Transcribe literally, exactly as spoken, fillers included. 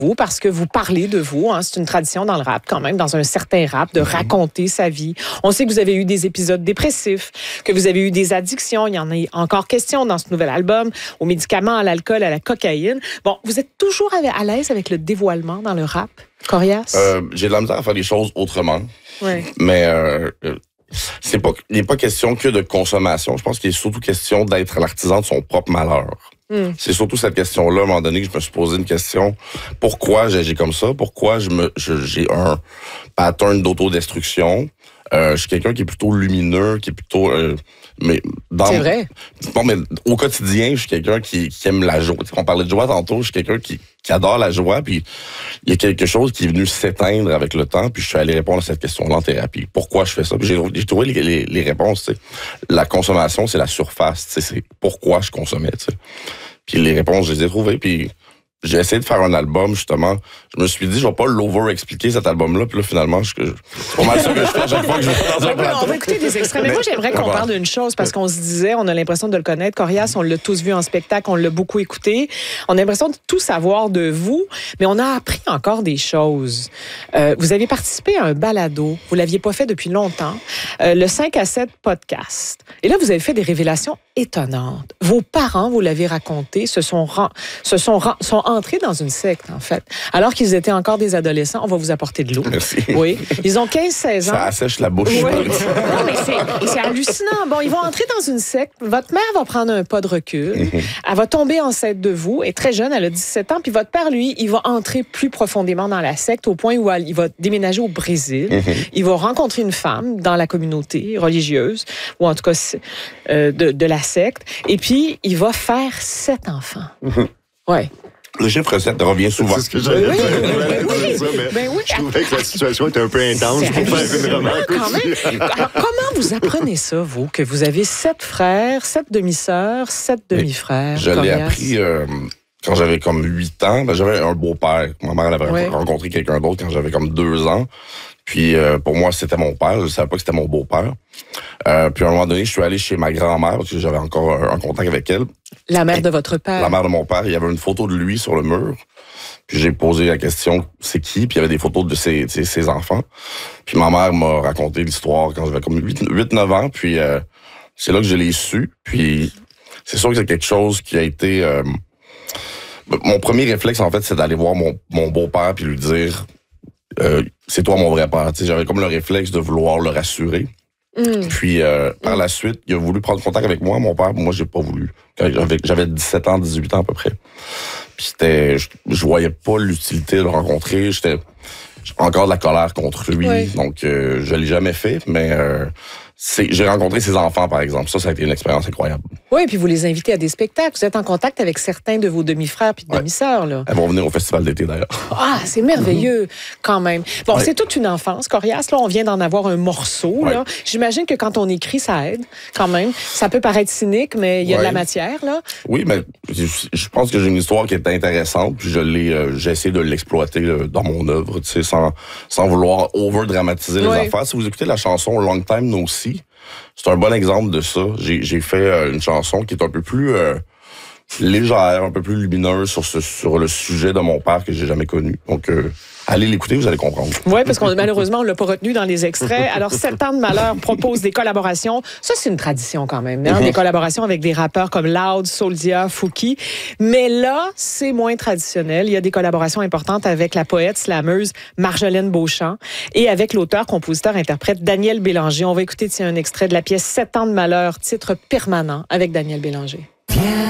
vous parce que vous parlez de vous. Hein, c'est une tradition dans le rap, quand même, dans un certain rap, de raconter sa vie. On sait que vous avez eu des épisodes dépressifs, que vous avez eu des addictions. Il y en a encore question dans ce nouvel album, aux médicaments, à l'alcool, à la cocaïne. Bon, vous êtes toujours à l'aise avec le dévoilement dans le rap, Corias? Euh, j'ai de la misère à faire les choses autrement. Ouais. Mais euh, c'est pas, il n'est pas question que de consommation. Je pense qu'il est surtout question d'être l'artisan de son propre malheur. Mm. C'est surtout cette question-là, à un moment donné, que je me suis posé une question. Pourquoi j'agis comme ça? Pourquoi je me, je, j'ai un pattern d'autodestruction? Euh, je suis quelqu'un qui est plutôt lumineux, qui est plutôt... Euh, mais dans, c'est vrai. Bon, mais au quotidien, je suis quelqu'un qui, qui aime la joie. On parlait de joie tantôt, je suis quelqu'un qui, qui adore la joie, puis il y a quelque chose qui est venu s'éteindre avec le temps, puis je suis allé répondre à cette question-là en thérapie. Pourquoi je fais ça? Puis j'ai, j'ai trouvé les, les, les réponses. T'sais. La consommation, c'est la surface. T'sais, c'est pourquoi je consommais. T'sais. Puis les réponses, je les ai trouvées, puis... J'ai essayé de faire un album, justement. Je me suis dit, je vais pas l'over-expliquer, cet album-là. Puis là, finalement, je, je, c'est pas mal ça que je fais à chaque fois que je vais dans un plateau. On va écouter des extraits. Mais, mais moi, j'aimerais qu'on parle d'une chose, parce qu'on se disait, on a l'impression de le connaître. Corias, on l'a tous vu en spectacle, on l'a beaucoup écouté. On a l'impression de tout savoir de vous, mais on a appris encore des choses. Euh, vous avez participé à un balado. Vous l'aviez pas fait depuis longtemps. Euh, le cinq à sept podcast. Et là, vous avez fait des révélations étonnantes. Vos parents, vous l'avez raconté, se sont, ren- se sont, ren- sont entrés dans une secte, en fait. Alors qu'ils étaient encore des adolescents, on va vous apporter de l'eau. Merci. Oui. Ils ont quinze seize ans. Ça assèche la bouche. Oui. Non, mais c'est, c'est hallucinant. Bon, ils vont entrer dans une secte. Votre mère va prendre un pas de recul. Mm-hmm. Elle va tomber enceinte de vous. Elle est très jeune, elle a dix-sept ans. Puis votre père, lui, il va entrer plus profondément dans la secte au point où il va déménager au Brésil. Mm-hmm. Il va rencontrer une femme dans la communauté religieuse, ou en tout cas euh, de, de la secte. Et puis, il va faire sept enfants. Mm-hmm. Ouais. Le chiffre sept revient souvent. C'est ce que j'allais oui, dire. oui, oui, oui, ça, mais ben oui. Je trouvais que la situation était un peu intense pour faire une remarque quand aussi. même. Alors, comment vous apprenez ça, vous, que vous avez sept frères, sept demi-sœurs, sept demi-frères? Je l'ai appris euh, quand j'avais comme huit ans. Ben, j'avais un beau-père. Ma mère avait oui. rencontré quelqu'un d'autre quand j'avais comme deux ans. Puis euh, pour moi, c'était mon père. Je savais pas que c'était mon beau-père. Euh, puis à un moment donné, je suis allé chez ma grand-mère parce que j'avais encore un, un contact avec elle. La mère Et de votre père? La mère de mon père. Il y avait une photo de lui sur le mur. Puis j'ai posé la question, c'est qui? Puis il y avait des photos de ses, ses, ses enfants. Puis ma mère m'a raconté l'histoire quand j'avais comme huit neuf ans. Puis euh, c'est là que je l'ai su. Puis c'est sûr que c'est quelque chose qui a été... Euh, mon premier réflexe, en fait, c'est d'aller voir mon, mon beau-père puis lui dire... Euh, c'est toi mon vrai père. T'sais, j'avais comme le réflexe de vouloir le rassurer. Mm. Puis euh, par mm. la suite, il a voulu prendre contact avec moi, mon père. Moi, j'ai pas voulu. J'avais, j'avais dix-sept ans, dix-huit ans à peu près. Puis c'était, je, je voyais pas l'utilité de le rencontrer. J'étais encore de la colère contre lui. Oui. Donc euh, je l'ai jamais fait, mais euh, c'est, j'ai rencontré ses enfants, par exemple. Ça, ça a été une expérience incroyable. Oui, puis vous les invitez à des spectacles. Vous êtes en contact avec certains de vos demi-frères puis de ouais. demi-sœurs, là. Elles vont venir au festival d'été, d'ailleurs. Ah, c'est merveilleux, mm-hmm. quand même. Bon, ouais. c'est toute une enfance, Corias. Là, on vient d'en avoir un morceau, ouais. là. J'imagine que quand on écrit, ça aide, quand même. Ça peut paraître cynique, mais il y a ouais. de la matière, là. Oui, mais je pense que j'ai une histoire qui est intéressante, puis je l'ai, euh, j'essaie de l'exploiter là, dans mon œuvre, tu sais, sans, sans vouloir over-dramatiser ouais. les affaires. Si vous écoutez la chanson Long Time No See, c'est un bon exemple de ça. J'ai, j'ai fait euh, une chanson qui est un peu plus euh, légère, un peu plus lumineuse sur, ce, sur le sujet de mon père que j'ai jamais connu. Donc, euh, allez l'écouter, vous allez comprendre. Oui, parce qu'on malheureusement, on l'a pas retenu dans les extraits. Alors, Sept ans de malheur propose des collaborations. Ça, c'est une tradition quand même. Hein? Mm-hmm. Des collaborations avec des rappeurs comme Loud, Souldia, Fouki. Mais là, c'est moins traditionnel. Il y a des collaborations importantes avec la poète slameuse Marjolaine Beauchamp et avec l'auteur, compositeur, interprète Daniel Bélanger. On va écouter tiens, un extrait de la pièce Sept ans de malheur, titre permanent avec Daniel Bélanger.